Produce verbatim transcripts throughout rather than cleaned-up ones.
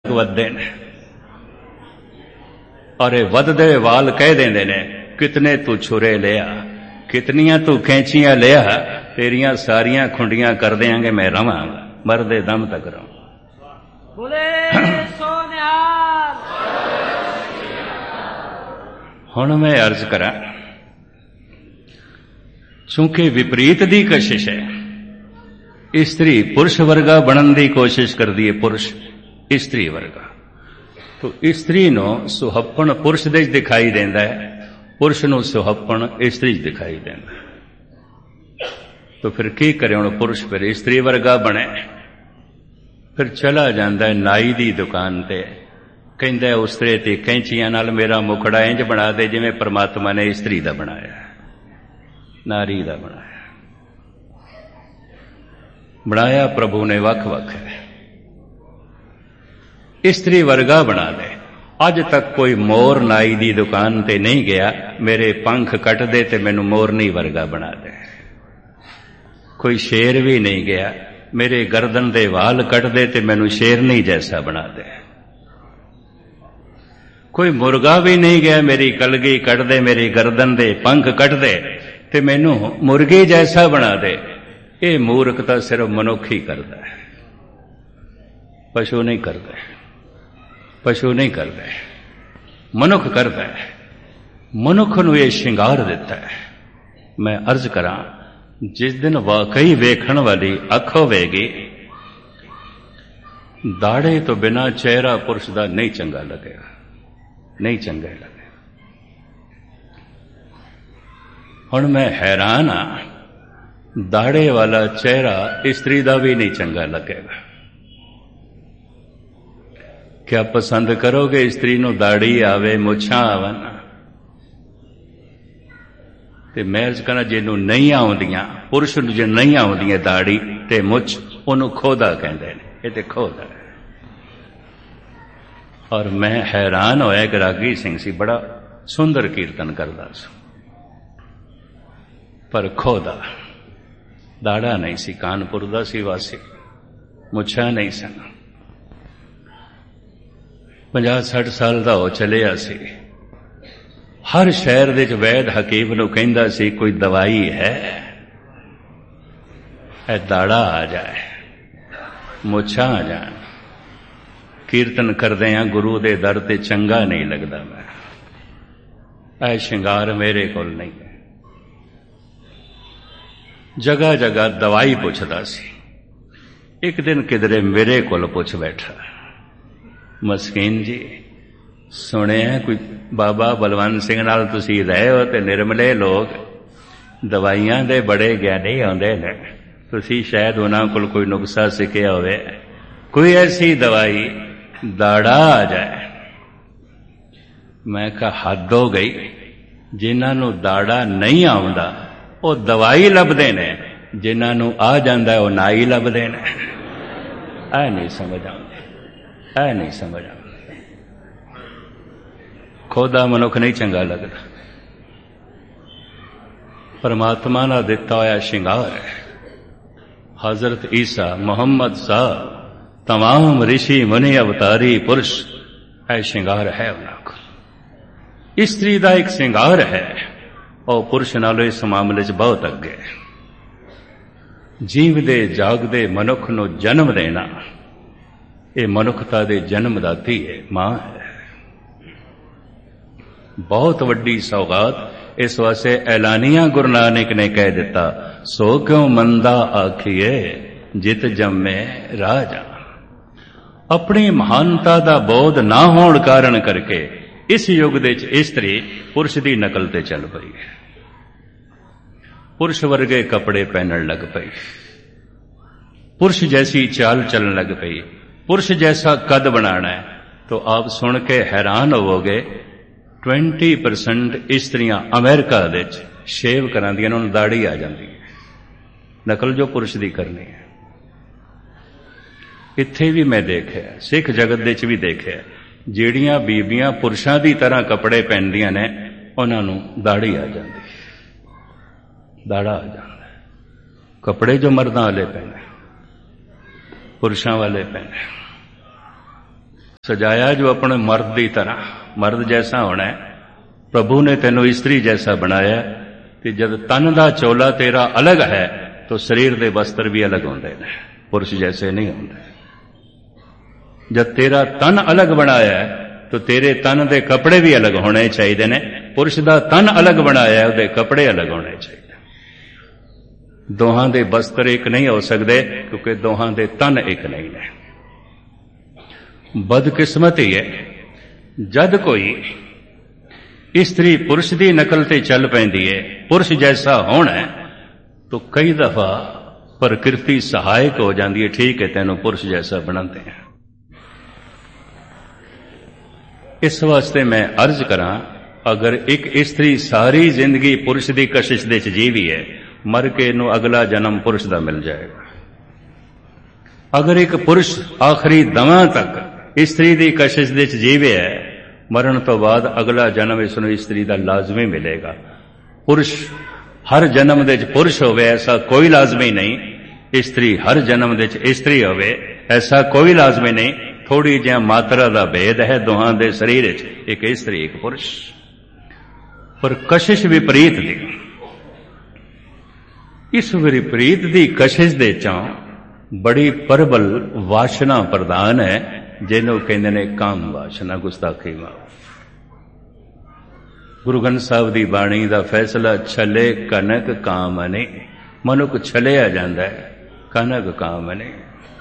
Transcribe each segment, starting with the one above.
वधदे ने और ये वधदे वाल कह देंदे ने कितने तू छुरे लिया, कितनियां तू कैंचियां लिया, तेरियां सारियां खुंडियां कर देंगे मैं रवांगा, मरदे दम तक रहूं। बोले सोनिहाल। हुण मैं अर्ज करा, चूंकि विपरीत दी कशिश है, स्त्री पुरुष वर्गा बनने की कोशिश कर दी है, पुरुष स्त्री वर्गा, तो स्त्री नो सुहप्पण पुरुष दे दिखाई देंदा है, पुरुष नो सुहप्पण स्त्री दिखाई देंदा है। तो फिर की करे हुण, पुरुष फिर स्त्री वर्गा बने, फिर चला जांदा है नाई दी दुकान ते, कहंदा उस्तरे ते कैंचियां नाल मेरा मुखड़ा इंज बना दे जिवें परमात्मा ने स्त्री दा बनाया, नारी दा बनाया। बनाया प्रभु ने वख वख है, स्त्री वर्गा बना दे। अज तक कोई मोर नाई दी दुकान ते नहीं गया, मेरे पंख कट दे ते मैनू मोरनी वर्गा बना दे। कोई शेर भी नहीं गया, मेरे गर्दन दे वाल कट दे ते मैनू शेरनी जैसा बना दे। कोई मुर्गा भी नहीं गया, मेरी कलगी कट दे, मेरी गर्दन दे पंख कट दे ते मैनू मुर्गे जैसा बना दे। ये मूर्खता सिर्फ मनुख ही करता है, पशु नहीं करता है, पशु नहीं करता है, मनुख करता है। मनुख नूं ये श्रृंगार दिता है। मैं अर्ज करा, जिस दिन वाकई वेखण वाली अख होवेगी, दाड़े तो बिना चेहरा पुरुष दा नहीं चंगा लगेगा, नहीं चंगा लगेगा। हुण मैं हैरान हाँ, दाड़े वाला चेहरा स्त्री दा भी नहीं चंगा लगेगा। क्या पसंद करोगे स्त्री नूं दाड़ी आवे, मुछां आवन? ते मैं अर्ज करना, जिन्हों नहीं आउंदियां, पुरुष नूं जे नहीं आउंदियां दाड़ी ते मुछ, उहनूं खोदा कहंदे ने। ये ते खोदा है। और मैं हैरान होया कि रागी सिंह सी, बड़ा सुंदर कीर्तन करदा सी, पर खोदा, दाड़ा नहीं सी, कानपुर दा सी वासी, मुछां नहीं सन। पचास सठ साल दा हो चलिया सी। हर शहर दे वैद हकीम नूं कहंदा सी, कोई दवाई है, ऐ दाड़ा आ जाए, मुछां आ जाए। कीर्तन करदे आ गुरु दे दर ते चंगा नहीं लगदा, मैं ऐ श्रृंगार मेरे कोल नहीं है। जगह जगह दवाई पुछदा सी। एक दिन किधरे मेरे कोल पुछ बैठा, मस्कीन जी सुने कोई बाबा बलवंत सिंह नाल तुसी रहे हो ते निर्मले लोग दवाइयां दे बड़े ज्ञानी आउंदे ने, तुसी शायद उन्हां कोल कोई नुकसा सिखिया होवे, कोई ऐसी दवाई दाड़ा आ जाए। मैं कहा हद हो गई, जिन्हां नूं दाड़ा नहीं आउंदा वो दवाई लभदे ने, जिन्हां नूं आ जांदा है वो नाई लभदे ने। ऐ नहीं समझ आउंदी, ऐ नहीं समझ आउंदी। खोदा मनुख नहीं चंगा लगदा। परमात्मा ना दिता होया श्रृंगार है। हजरत ईसा मोहम्मद साहब तमाम ऋषि मुनि अवतारी पुरुष है, श्रृंगार है उन्हां कोल। स्त्री दा एक श्रृंगार है और पुरुष नालों इस मामले च बहुत अगे। जीवदे जागदे मनुख नूं जन्म देना, ये मनुखता दे जन्मदाती है, मां है। बहुत वड्डी सौगात इस वास्ते ऐलानिया गुरु नानक ने कह दिता, सो क्यों मंदा आखिए जित जम्मे राजा। अपनी महानता दा बोध ना होण कारण करके इस युग दे च स्त्री पुरुष दी नकल ते चल पई, पुरुष वर्गे कपड़े पहनन लग पई, पुरुष जैसी चाल चलन लग पई, पुरुष जैसा कद बनाना है। तो आप सुन के हैरान होवोगे, ट्वेंटी परसेंट स्त्रियां अमेरिका दे शेव करांदियां, उन्होंने दाढ़ी आ जाती है, नकल जो पुरुष दी करनी है। इत्थे भी मैं देखा, सिख जगत दे च भी देखा, ਜਿਹੜੀਆਂ बीबियां पुरुषों की तरह कपड़े पहनदियां ने, उन्होंने दाढ़ी आ जाती, दाड़ा आ जाता है। कपड़े जो मर्दां वाले पहने, पुरुषों वाले पहने। सजाया जो अपने मर्द की तरह, मर्द जैसा होना है। प्रभु ने तेनों स्त्री जैसा बनाया, कि जब तन का चोला तेरा अलग है तो शरीर के वस्त्र भी अलग होंगे ने, पुरुष जैसे नहीं होंगे। जब तेरा तन अलग बनाया है तो तेरे तन के कपड़े भी अलग होने चाहिए ने। पुरुष का तन अलग बनाया है, उसके कपड़े अलग होने चाहिए। दोहां दे वस्त्र एक नहीं हो सकते, क्योंकि दोहां दे तन एक नहीं ने। बदकिस्मती है जद कोई स्त्री पुरुष की नकल ते चल पैंदी है, पुरुष जैसा होना है, तो कई दफा प्रकृति सहायक हो जाती है। ठीक है, तेनों पुरुष जैसा बनाते हैं। इस वास्ते मैं अर्ज करा, अगर एक स्त्री सारी जिंदगी पुरुष की कशिश दे जीवी है, मर के इनू अगला जन्म पुरुष का मिल जाएगा। अगर एक पुरुष आखिरी दमा तक स्त्री की कशिश दे जीवे है, मरण तो बाद अगला जन्म इसनू स्त्री का लाजमी मिलेगा। पुरुष हर जन्म दे पुरुष होवे ऐसा कोई लाजमी नहीं, स्त्री हर जन्म दे स्त्री होवे ऐसा कोई लाजमी नहीं। थोड़ी जी मात्रा का भेद है दोहां दे शरीर, एक स्त्री एक पुरुष। पर कशिश विपरीत दी, इस विपरीत दी कशिश दे चों बड़ी प्रबल वासना प्रधान है, जिन्हों कहते ने काम वासना, गुस्ताखी माफ। गुरु ग्रंथ साहब की बाणी का फैसला, छले कनक कामने, मनुख छलिया जाता है कनक कामने।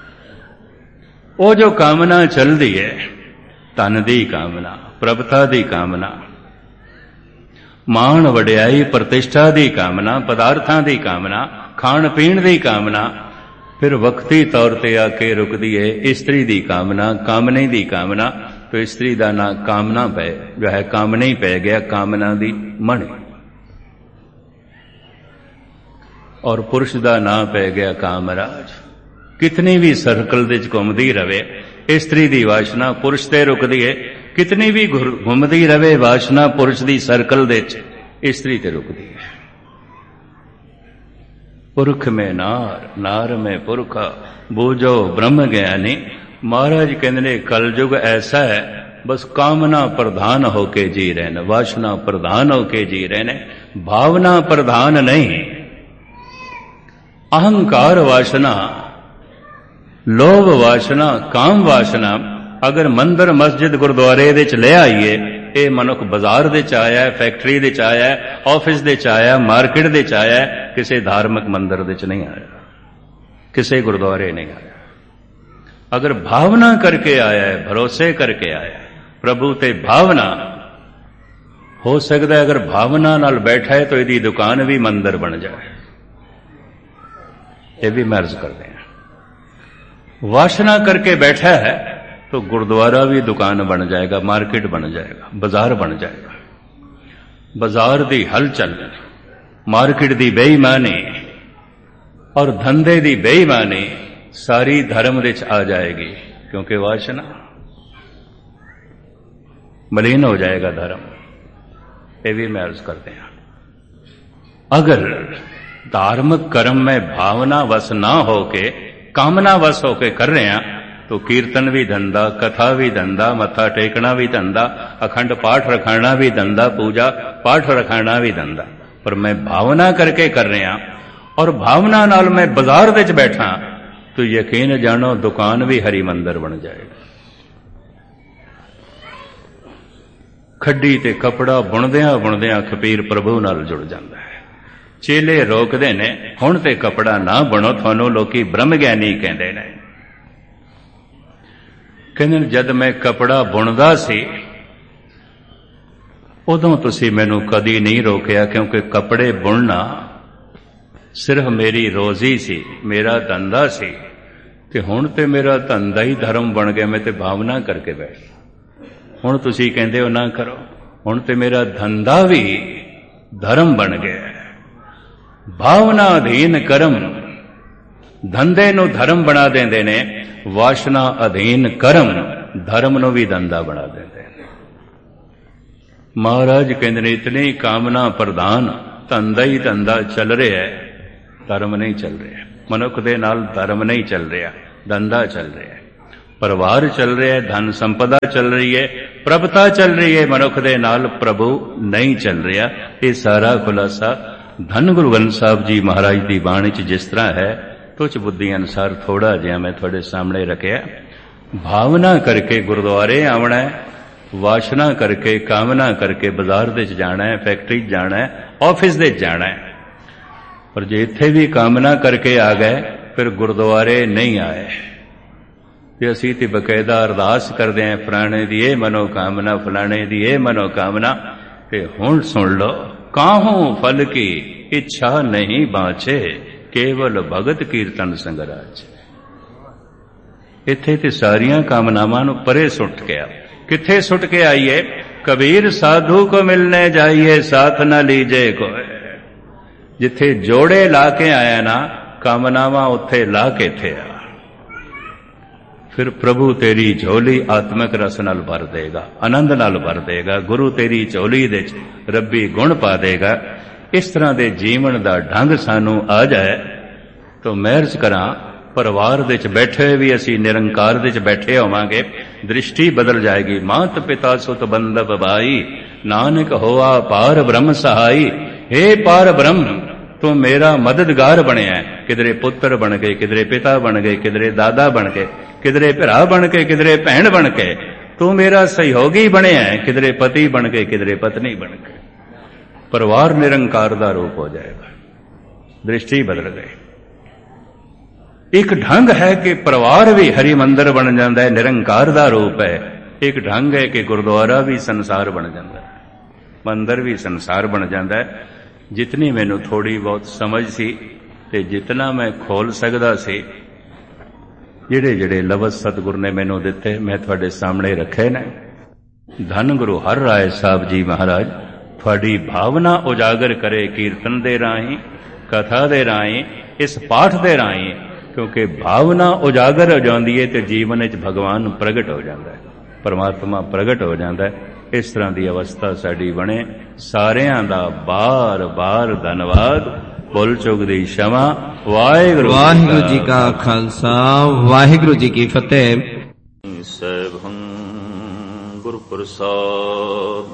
वो जो कामना चलती है, धन की कामना, प्रभुता की कामना, मान वडियाई प्रतिष्ठा की कामना, पदार्थां की कामना, खाण पीण की कामना, फिर वक्ती तौर पर आके रुकती है स्त्री की कामना, कामने की कामना। तो स्त्री का ना कामना पै जो है कामने ही पै गया, कामना की मणि, और पुरुष का ना पै गया कामराज। कितनी भी सर्कल दे घूमती रहे स्त्री की वासना पुरुष ते रुकती है, कितनी भी घूमती रहे वासना पुरुष की सर्कल दे स्त्री ते रुकती है। पुरख में नार, नार में पुरखा, बूझो ब्रह्म ज्ञानी। महाराज कहते ने कलयुग ऐसा है, बस कामना प्रधान होके जी रहे ने, वासना प्रधान होके जी रहे ने, भावना प्रधान नहीं। अहंकार वासना, लोभ वासना, काम वासना अगर मंदिर मस्जिद गुरुद्वारे दे च ले आईए, ये मनुख बाजार दे च आया है, फैक्ट्री दे च आया है, ऑफिस दे च आया, मार्केट दे च आया है, किसी धार्मिक मंदिर दे च नहीं आया, किसी गुरुद्वारे नहीं आया। अगर भावना करके आया है, भरोसे करके आया है, प्रभु ते भावना हो सकता है। अगर भावना नाल बैठा है तो यदि दुकान भी मंदिर बन जाए, ये भी मर्ज करते हैं। वासना करके बैठा है तो गुरुद्वारा भी दुकान बन जाएगा, मार्केट बन जाएगा, बाजार बन जाएगा। बाजार दी हलचल, मार्केट दी बेईमानी और धंधे दी बेईमानी सारी धर्म दे आ जाएगी, क्योंकि वासना मलिन हो जाएगा धर्म। ये भी मैं अर्ज करते हैं। अगर धार्मिक कर्म में भावना वश ना होके कामना वश होके कर रहे हैं, तो कीर्तन भी धंधा, कथा भी धंधा, मत्था टेकना भी धंधा, अखंड पाठ रखाना भी धंधा, पूजा पाठ रखाना भी धंधा। पर मैं भावना करके कर रहा और भावना नाल मैं बाजार विच बैठा, तो यकीन जानो दुकान भी हरि मंदिर बन जाएगा। खड्डी ते कपड़ा बुणदियां बुणदियां खपीर प्रभु नाल जुड़ जाता है। चेले रोकते ने, हुण ते कपड़ा ना बुणो, थानू लोकी ब्रह्म ज्ञानी कहते ने। कहते जद मैं कपड़ा बुणदा सी उदों तुसी मैनू कदी नहीं रोकिया, क्योंकि कपड़े बुणना सिर्फ मेरी रोजी सी, मेरा धंधा सी। ते हुण ते मेरा धंधा ही धर्म बन गया, मैं ते भावना करके बैठ। हुण तुसी कहंदे हो ना करो, हुण ते मेरा धंधा भी धर्म बन गया। भावना अधीन कर्म, धंधे नू धर्म बना देंदे ने, वासना अधीन कर्म धर्म नू भी धंधा बना देंदे ने। महाराज कहंदे ने इतनी कामना प्रधान धंधा ही धंधा चल रहा है, धर्म नहीं चल रहा। मनुख दे नाल धर्म नहीं चल रहा, धंधा चल रहा है। ਪਰਿਵਾਰ ਚੱਲ ਰਿਹਾ ਹੈ, ਧਨ ਸੰਪਦਾ ਚੱਲ ਰਹੀ ਹੈ, ਪ੍ਰਭਤਾ ਚੱਲ ਰਹੀ ਹੈ, ਮਨੁੱਖ ਦੇ ਨਾਲ ਪ੍ਰਭੂ ਨਹੀਂ ਚੱਲ ਰਿਹਾ। ਇਹ ਸਾਰਾ ਖੁਲਾਸਾ ਧੰਨ ਗੁਰੂ ਗ੍ਰੰਥ ਸਾਹਿਬ ਜੀ ਮਹਾਰਾਜ ਦੀ ਬਾਣੀ 'ਚ ਜਿਸ ਤਰ੍ਹਾਂ ਹੈ, ਤੁਛ ਬੁੱਧੀ ਅਨੁਸਾਰ ਥੋੜਾ ਜਿਹਾ ਮੈਂ ਤੁਹਾਡੇ ਸਾਹਮਣੇ ਰੱਖਿਆ। ਭਾਵਨਾ ਕਰਕੇ ਗੁਰਦੁਆਰੇ ਆਉਣਾ ਹੈ, ਵਾਸ਼ਨਾ ਕਰਕੇ ਕਾਮਨਾ ਕਰਕੇ ਬਾਜ਼ਾਰ ਦੇ 'ਚ ਜਾਣਾ ਹੈ, ਫੈਕਟਰੀ 'ਚ ਜਾਣਾ ਹੈ, ਆਫਿਸ ਦੇ 'ਚ ਜਾਣਾ ਹੈ। ਪਰ ਜੇ ਇੱਥੇ ਵੀ ਕਾਮਨਾ ਕਰਕੇ ਆ ਗਏ ਫਿਰ ਗੁਰਦੁਆਰੇ ਨਹੀਂ ਆਏ। ਤੇ ਅਸੀਂ ਤੇ ਬਕਾਇਦਾ ਅਰਦਾਸ ਕਰਦੇ ਹਾਂ, ਫਲਾਣੇ ਦੀ ਇਹ ਮਨੋਕਾਮਨਾ, ਫਲਾਣੇ ਦੀ ਇਹ ਮਨੋਕਾਮਨਾ। ਤੇ ਹੁਣ ਸੁਣ ਲਓ, ਕਾਹੂ ਫਲ ਕੀ ਇੱਛਾ ਨਹੀਂ ਬਾਂਚੇ, ਕੇਵਲ ਭਗਤ ਕੀਰਤਨ ਸੰਗਰਾਜ। ਇੱਥੇ ਤੇ ਸਾਰੀਆਂ ਕਾਮਨਾਵਾਂ ਨੂੰ ਪਰੇ ਸੁੱਟ ਕੇ ਆ। ਕਿੱਥੇ ਸੁੱਟ ਕੇ ਆਈਏ? ਕਬੀਰ ਸਾਧੂ ਕੋ ਮਿਲਨੇ ਜਾਈਏ, ਸਾਥ ਨਾ ਲੀਜੇ ਕੋਏ। ਜਿੱਥੇ ਜੋੜੇ ਲਾ ਕੇ ਆਇਆ ਨਾ ਕਾਮਨਾਵਾਂ, ਉੱਥੇ ਲਾ ਕੇ ਥੇ ਆ। ਫਿਰ ਪ੍ਰਭੂ ਤੇਰੀ ਝੋਲੀ ਆਤਮਿਕ ਰਸ ਨਾਲ ਭਰ ਦੇਗਾ, ਆਨੰਦ ਨਾਲ ਭਰ ਦੇਗਾ। ਗੁਰੂ ਤੇਰੀ ਝੋਲੀ ਦੇ ਚ ਰੱਬੀ ਗੁਣ ਪਾ ਦੇਗਾ। ਇਸ ਤਰ੍ਹਾਂ ਦੇ ਜੀਵਨ ਦਾ ਢੰਗ ਸਾਨੂੰ ਆ ਜਾਏ ਤਾਂ ਮਿਹਰਜ ਕਰਾਂ, ਪਰਿਵਾਰ ਦੇ ਚ ਬੈਠੇ ਹੋਏ ਵੀ ਅਸੀਂ ਨਿਰੰਕਾਰ ਦੇ ਚ ਬੈਠੇ ਹੋਵਾਂਗੇ, ਦ੍ਰਿਸ਼ਟੀ ਬਦਲ ਜਾਏਗੀ। ਮਾਤ ਪਿਤਾ ਸੁਤ ਬੰਧਪ ਭਾਈ, ਨਾਨਕ ਹੋਆ ਪਾਰ ਬ੍ਰਹਮ ਸਹਾਈ। ਹੇ ਪਾਰ ਬ੍ਰਹਮ, ਤੂੰ ਮੇਰਾ ਮਦਦਗਾਰ ਬਣਿਆ। ਕਿਧਰੇ ਪੁੱਤਰ ਬਣ ਗਏ, ਕਿਧਰੇ ਪਿਤਾ ਬਣ ਗਏ, ਕਿਧਰੇ ਦਾਦਾ ਬਣ ਕੇ, ਕਿਧਰੇ ਭਰਾ ਬਣ ਕੇ, ਕਿਧਰੇ ਭੈਣ ਬਣ ਕੇ। ਤੂੰ ਮੇਰਾ ਸਹਿਯੋਗੀ ਬਣਿਆ, ਕਿਧਰੇ ਪਤੀ ਬਣ ਕੇ, ਕਿਧਰੇ ਪਤਨੀ ਬਣ ਕੇ। ਪਰਿਵਾਰ ਨਿਰੰਕਾਰ ਦਾ ਰੂਪ ਹੋ ਜਾਏਗਾ, ਦ੍ਰਿਸ਼ਟੀ ਬਦਲ ਗਈ। ਇੱਕ ਢੰਗ ਹੈ ਕਿ ਪਰਿਵਾਰ ਵੀ ਹਰੀ ਮੰਦਰ ਬਣ ਜਾਂਦਾ ਹੈ, ਨਿਰੰਕਾਰ ਦਾ ਰੂਪ ਹੈ। ਇੱਕ ਢੰਗ ਹੈ ਕਿ ਗੁਰਦੁਆਰਾ ਵੀ ਸੰਸਾਰ ਬਣ ਜਾਂਦਾ ਹੈ, ਮੰਦਰ ਵੀ ਸੰਸਾਰ ਬਣ ਜਾਂਦਾ ਹੈ। ਜਿਤਨੀ ਮੈਨੂੰ ਥੋੜੀ ਬਹੁਤ ਸਮਝ ਸੀ ਤੇ ਜਿਤਨਾ ਮੈਂ ਖੋਲ ਸਕਦਾ ਸੀ, ਜਿਹੜੇ ਜਿਹੜੇ ਲਫ਼ਜ਼ ਸਤਿਗੁਰ ਨੇ ਮੈਨੂੰ ਦਿੱਤੇ ਮੈਂ ਤੁਹਾਡੇ ਸਾਹਮਣੇ ਰੱਖੇ ਨੇ। ਧੰਨ ਗੁਰੂ ਹਰ ਰਾਏ ਸਾਹਿਬ ਜੀ ਮਹਾਰਾਜ ਤੁਹਾਡੀ ਭਾਵਨਾ ਉਜਾਗਰ ਕਰੇ, ਕੀਰਤਨ ਦੇ ਰਾਹੀਂ, ਕਥਾ ਦੇ ਰਾਹੀਂ, ਇਸ ਪਾਠ ਦੇ ਰਾਹੀਂ। ਕਿਉਂਕਿ ਭਾਵਨਾ ਉਜਾਗਰ ਹੋ ਜਾਂਦੀ ਹੈ ਤੇ ਜੀਵਨ ਵਿੱਚ ਭਗਵਾਨ ਪ੍ਰਗਟ ਹੋ ਜਾਂਦਾ ਹੈ, ਪਰਮਾਤਮਾ ਪ੍ਰਗਟ ਹੋ ਜਾਂਦਾ ਹੈ। ਇਸ ਤਰ੍ਹਾਂ ਦੀ ਅਵਸਥਾ ਸਾਡੀ ਬਣੇ। ਸਾਰਿਆਂ ਦਾ ਬਾਰ ਬਾਰ ਧੰਨਵਾਦ। ਭੁੱਲ ਚੁੱਕ ਦੀ क्षमा। ਵਾਹਿਗੁਰੂ ਵਾਹਿਗੁਰੂ ਜੀ ਕਾ ਖਾਲਸਾ, ਵਾਹਿਗੁਰੂ ਜੀ ਕੀ ਫਤਿਹ। ਸੈਭੰ ਗੁਰ ਪ੍ਰਸਾਦ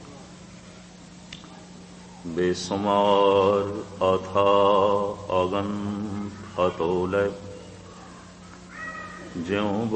ਬੇਸੁਮਾਰ ਆਥਾ ਅਗਨ ਅਤੋਲੇ ਜਿਉ